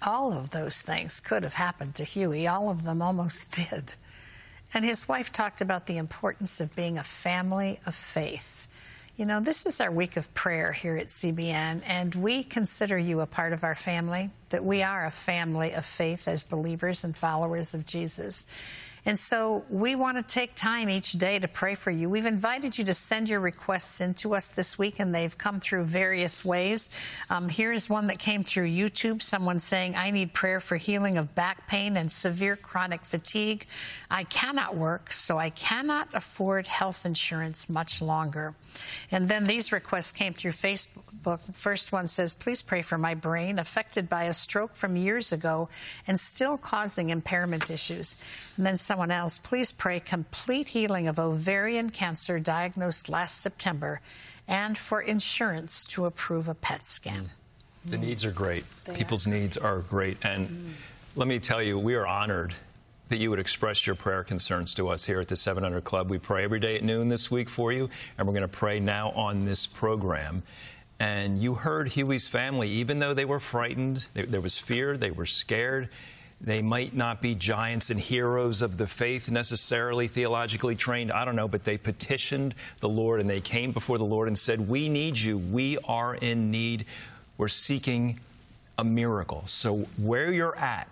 All of those things could have happened to Huey. All of them almost did. And his wife talked about the importance of being a family of faith. You know, this is our week of prayer here at CBN, and we consider you a part of our family, that we are a family of faith as believers and followers of Jesus. And so we want to take time each day to pray for you. We've invited you to send your requests in to us this week, and they've come through various ways. Here's one that came through YouTube. Someone saying, I need prayer for healing of back pain and severe chronic fatigue. I cannot work, so I cannot afford health insurance much longer. And then these requests came through Facebook. First one says, please pray for my brain affected by a stroke from years ago and still causing impairment issues. And then someone else, please pray complete healing of ovarian cancer diagnosed last September and for insurance to approve a PET scan. The needs are great. People's needs are great. And let me tell you, we are honored that you would express your prayer concerns to us here at the 700 Club. We pray every day at noon this week for you, and we're going to pray now on this program. And you heard Huey's family, even though they were frightened, there was fear, they were scared. They might not be giants and heroes of the faith, necessarily theologically trained, I don't know, but they petitioned the Lord, and they came before the Lord and said, we need you. We are in need. We're seeking a miracle. So where you're at,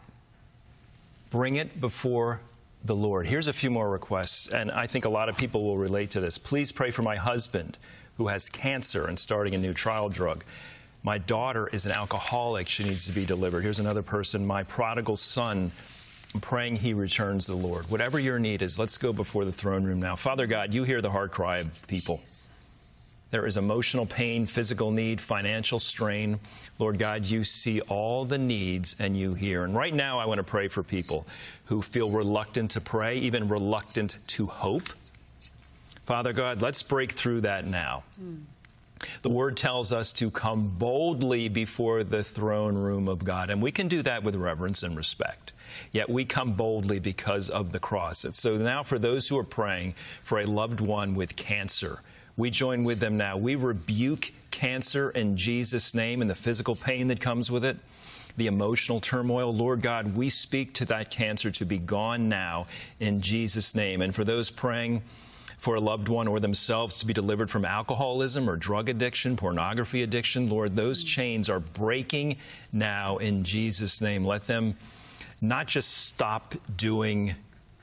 bring it before the Lord. Here's a few more requests, and I think a lot of people will relate to this. Please pray for my husband who has cancer and starting a new trial drug. My daughter is an alcoholic. She needs to be delivered. Here's another person. My prodigal son, I'm praying he returns to the Lord. Whatever your need is, let's go before the throne room now. Father God, you hear the heart cry of people. There is emotional pain, physical need, financial strain. Lord God, you see all the needs and you hear. And right now I want to pray for people who feel reluctant to pray, even reluctant to hope. Father God, let's break through that now. The Word tells us to come boldly before the throne room of God, and we can do that with reverence and respect. Yet we come boldly because of the cross. And so now for those who are praying for a loved one with cancer, we join with them now. We rebuke cancer in Jesus' name and the physical pain that comes with it, the emotional turmoil. Lord God, we speak to that cancer to be gone now in Jesus' name. And for those praying for a loved one or themselves to be delivered from alcoholism or drug addiction, pornography addiction, Lord, those chains are breaking now in Jesus' name. Let them not just stop doing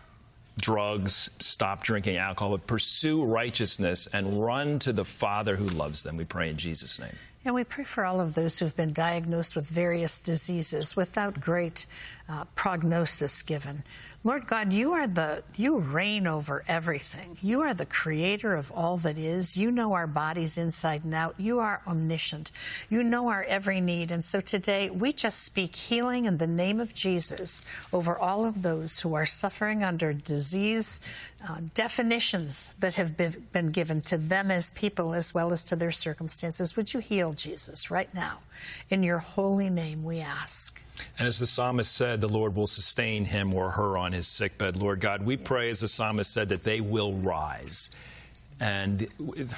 drugs, stop drinking alcohol, but pursue righteousness and run to the Father who loves them. We pray in Jesus' name. And we pray for all of those who've been diagnosed with various diseases without great prognosis given. Lord God, you reign over everything. You are the creator of all that is. You know our bodies inside and out. You are omniscient. You know our every need. And so today we just speak healing in the name of Jesus over all of those who are suffering under disease, definitions that have been given to them as people as well as to their circumstances. Would you heal, Jesus, right now? In your holy name we ask. And as the psalmist said, the Lord will sustain him or her on his sickbed. Lord God, we pray, as the psalmist said, that they will rise. And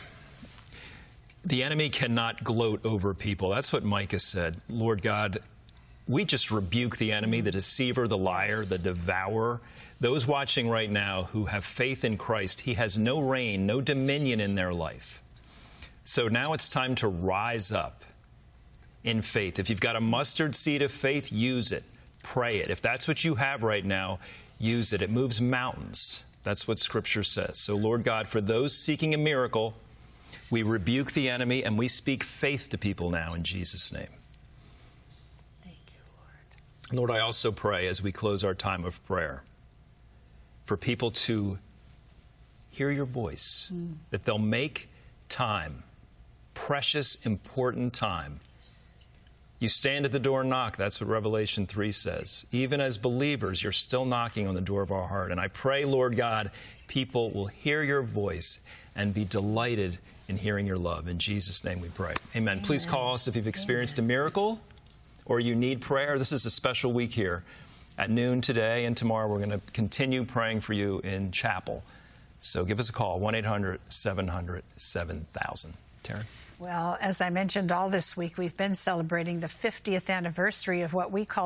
the enemy cannot gloat over people. That's what Micah said. Lord God, we just rebuke the enemy, the deceiver, the liar, the devourer. Those watching right now who have faith in Christ, he has no reign, no dominion in their life. So now it's time to rise up in faith. If you've got a mustard seed of faith, use it. Pray it. If that's what you have right now, use it. It moves mountains. That's what Scripture says. So, Lord God, for those seeking a miracle, we rebuke the enemy and we speak faith to people now in Jesus' name. Thank you, Lord. Lord, I also pray as we close our time of prayer for people to hear your voice, that they'll make time, precious, important time. You stand at the door and knock. That's what Revelation 3 says. Even as believers, you're still knocking on the door of our heart. And I pray, Lord God, people will hear your voice and be delighted in hearing your love. In Jesus' name we pray. Amen. Amen. Please call us if you've experienced a miracle or you need prayer. This is a special week here. At noon today and tomorrow, we're going to continue praying for you in chapel. So give us a call, 1-800-700-7000. Taryn? Well, as I mentioned all this week, we've been celebrating the 50th anniversary of what we call